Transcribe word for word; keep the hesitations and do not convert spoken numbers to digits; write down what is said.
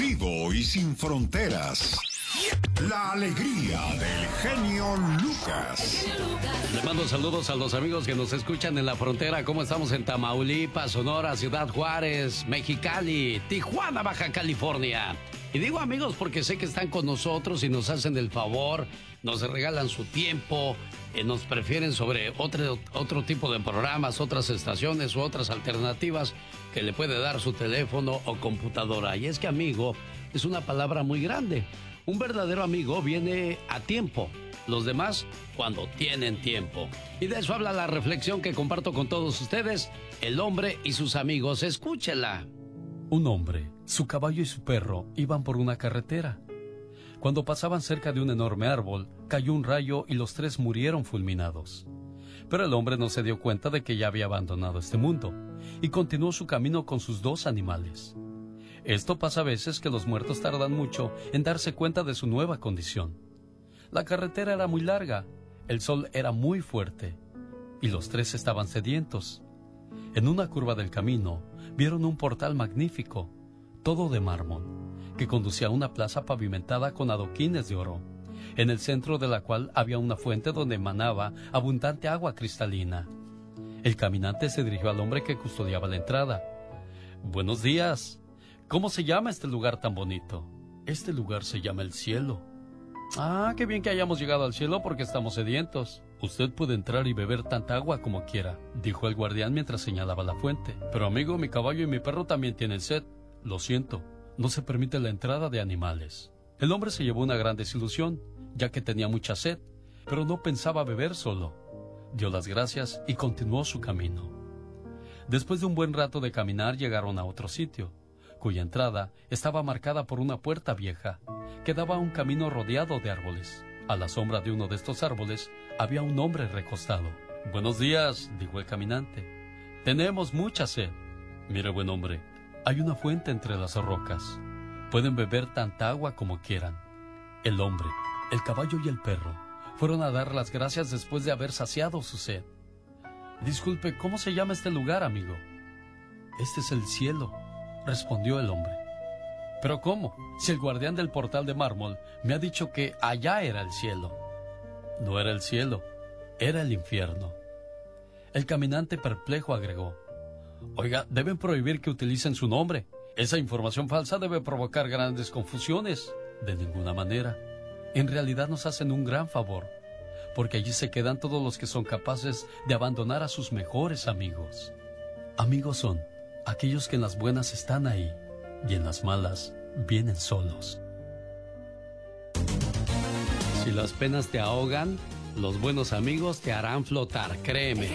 Vivo y sin fronteras. La alegría del genio Lucas. Le mando saludos a los amigos que nos escuchan en la frontera. ¿Cómo estamos en Tamaulipas, Sonora, Ciudad Juárez, Mexicali, Tijuana, Baja California? Y digo amigos porque sé que están con nosotros y nos hacen el favor, nos regalan su tiempo, eh, nos prefieren sobre otro, otro tipo de programas, otras estaciones u otras alternativas que le puede dar su teléfono o computadora. Y es que amigo es una palabra muy grande. Un verdadero amigo viene a tiempo, los demás cuando tienen tiempo. Y de eso habla la reflexión que comparto con todos ustedes, el hombre y sus amigos. Escúchela. Un hombre, su caballo y su perro iban por una carretera. Cuando pasaban cerca de un enorme árbol, cayó un rayo y los tres murieron fulminados. Pero el hombre no se dio cuenta de que ya había abandonado este mundo y continuó su camino con sus dos animales. Esto pasa a veces que los muertos tardan mucho en darse cuenta de su nueva condición. La carretera era muy larga, el sol era muy fuerte y los tres estaban sedientos. En una curva del camino vieron un portal magnífico, todo de mármol, que conducía a una plaza pavimentada con adoquines de oro, en el centro de la cual había una fuente donde emanaba abundante agua cristalina. El caminante se dirigió al hombre que custodiaba la entrada. «Buenos días. ¿Cómo se llama este lugar tan bonito?» «Este lugar se llama el cielo». «Ah, qué bien que hayamos llegado al cielo porque estamos sedientos». «Usted puede entrar y beber tanta agua como quiera», dijo el guardián mientras señalaba la fuente. «Pero amigo, mi caballo y mi perro también tienen sed». «Lo siento, no se permite la entrada de animales». El hombre se llevó una gran desilusión, ya que tenía mucha sed, pero no pensaba beber solo. Dio las gracias y continuó su camino. Después de un buen rato de caminar llegaron a otro sitio, cuya entrada estaba marcada por una puerta vieja, que daba a un camino rodeado de árboles. A la sombra de uno de estos árboles había un hombre recostado. «Buenos días», dijo el caminante. «Tenemos mucha sed». «Mire, buen hombre, hay una fuente entre las rocas. Pueden beber tanta agua como quieran». El hombre, el caballo y el perro fueron a dar las gracias después de haber saciado su sed. «Disculpe, ¿cómo se llama este lugar, amigo?» «Este es el cielo», respondió el hombre. «¿Pero cómo? Si el guardián del portal de mármol me ha dicho que allá era el cielo». «No era el cielo, era el infierno». El caminante perplejo agregó: «Oiga, deben prohibir que utilicen su nombre. Esa información falsa debe provocar grandes confusiones». «De ninguna manera. En realidad nos hacen un gran favor, porque allí se quedan todos los que son capaces de abandonar a sus mejores amigos. Amigos son aquellos que en las buenas están ahí y en las malas vienen solos». Si las penas te ahogan, los buenos amigos te harán flotar, créeme.